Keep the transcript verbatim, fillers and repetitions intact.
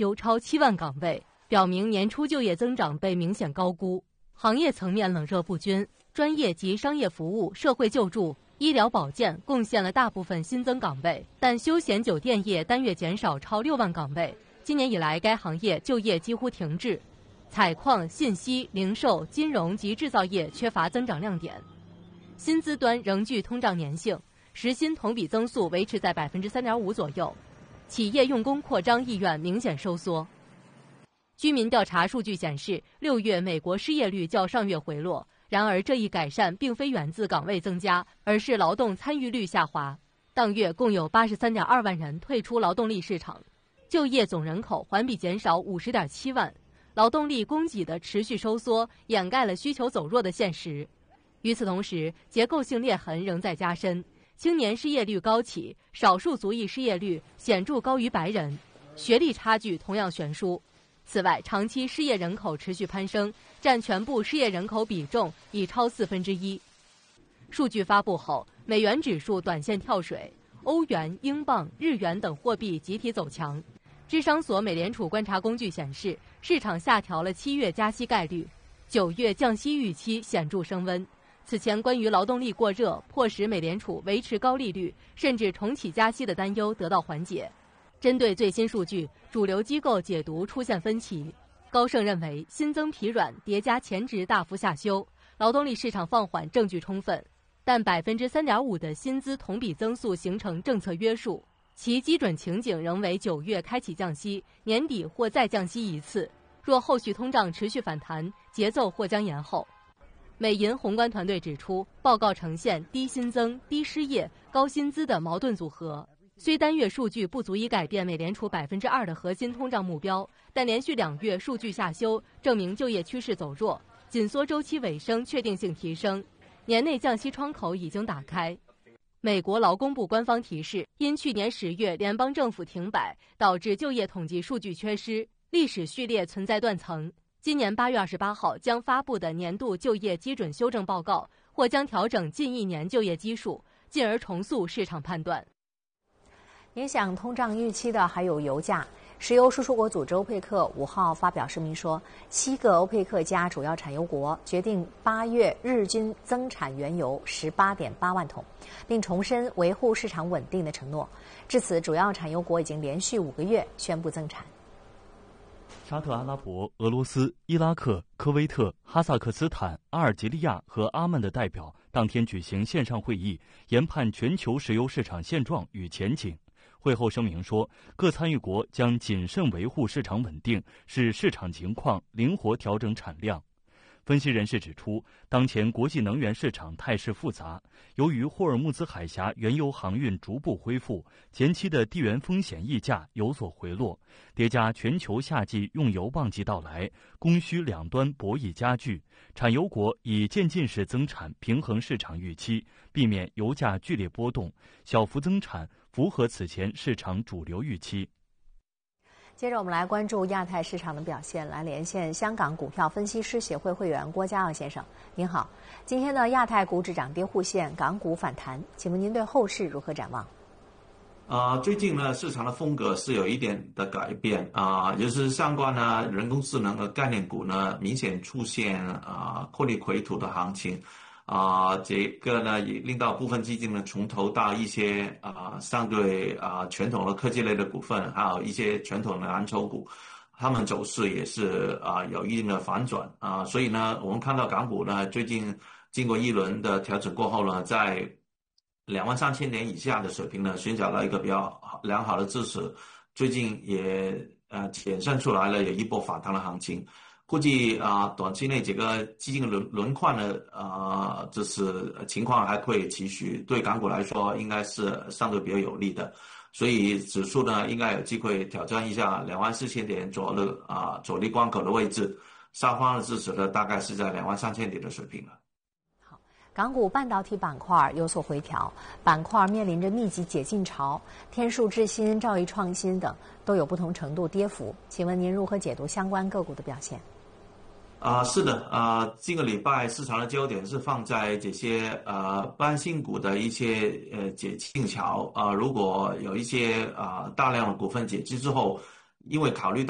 休超七万岗位，表明年初就业增长被明显高估。行业层面冷热不均，专业及商业服务、社会救助、医疗保健贡献了大部分新增岗位，但休闲酒店业单月减少超六万岗位。今年以来，该行业就业几乎停滞。采矿、信息、零售、金融及制造业缺乏增长亮点。薪资端仍具通胀粘性，时薪同比增速维持在百分之三点五左右，企业用工扩张意愿明显收缩。居民调查数据显示，六月美国失业率较上月回落，然而这一改善并非源自岗位增加，而是劳动参与率下滑。当月共有八十三点二万人退出劳动力市场，就业总人口环比减少五十点七万。劳动力供给的持续收缩掩盖了需求走弱的现实。与此同时，结构性裂痕仍在加深，青年失业率高企，少数族裔失业率显著高于白人，学历差距同样悬殊。此外，长期失业人口持续攀升，占全部失业人口比重已超四分之一。数据发布后，美元指数短线跳水，欧元、英镑、日元等货币集体走强。芝商所美联储观察工具显示，市场下调了七月加息概率，九月降息预期显著升温。此前关于劳动力过热迫使美联储维持高利率甚至重启加息的担忧得到缓解。针对最新数据，主流机构解读出现分歧。高盛认为，新增疲软叠加前值大幅下修，劳动力市场放缓证据充分，但百分之三点五的薪资同比增速形成政策约束。其基准情景仍为九月开启降息，年底或再降息一次。若后续通胀持续反弹，节奏或将延后。美银宏观团队指出，报告呈现低薪增、低失业、高薪资的矛盾组合。虽单月数据不足以改变美联储百分之二的核心通胀目标，但连续两月数据下修，证明就业趋势走弱，紧缩周期尾声确定性提升，年内降息窗口已经打开。美国劳工部官方提示，因去年十月联邦政府停摆，导致就业统计数据缺失，历史序列存在断层。今年八月二十八号将发布的年度就业基准修正报告，或将调整近一年就业基数，进而重塑市场判断。 影响通胀预期的还有油价。石油输出国组织欧佩克五号发表声明说，七个欧佩克加主要产油国决定八月日均增产原油十八点八万桶，并重申维护市场稳定的承诺。至此，主要产油国已经连续五个月宣布增产。 沙特阿拉伯、俄罗斯、伊拉克、科威特、哈萨克斯坦、阿尔及利亚和阿曼的代表当天举行线上会议，研判全球石油市场现状与前景。会后声明说，各参与国将谨慎维护市场稳定，视市场情况灵活调整产量。分析人士指出，当前国际能源市场态势复杂，由于霍尔木兹海峡原油航运逐步恢复，前期的地缘风险溢价有所回落，叠加全球夏季用油旺季到来，供需两端博弈加剧，产油国以渐进式增产平衡市场预期，避免油价剧烈波动，小幅增产符合此前市场主流预期。 接着我们来关注亚太市场的表现，来连线香港股票分析师协会会员郭家耀先生。您好，今天的亚太股指涨跌互现，港股反弹，请问您对后市如何展望？ 啊、呃，最近呢，市场的风格是有一点的改变啊、呃，就是相关呢人工智能的概念股呢，明显出现啊获利回吐的行情。啊、呃，这个呢也令到部分基金呢从投到一些啊、呃、相对啊、呃、传统的科技类的股份，还有一些传统的蓝筹股，他们走势也是啊、呃、有一定的反转啊、呃，所以呢，我们看到港股呢最近经过一轮的调整过后呢，在两万三千点以下的水平呢，寻找到一个比较良好的支持，最近也呃显现出来了有一波反弹的行情。估计啊、呃，短期内这个基金轮轮换的啊，这是情况还会持续，对港股来说应该是相对比较有利的，所以指数呢应该有机会挑战一下两万四千点左右的啊阻力关口的位置，上方的支持呢大概是在两万三千点的水平了。 好，港股半导体板块有所回调，板块面临着密集解禁潮，天数智新、兆易创新等都有不同程度跌幅，请问您如何解读相关个股的表现？ 啊、呃，是的，啊、呃，这个礼拜市场的焦点是放在这些呃半新股的一些呃解禁潮啊、呃，如果有一些啊、呃、大量的股份解禁之后，因为考虑到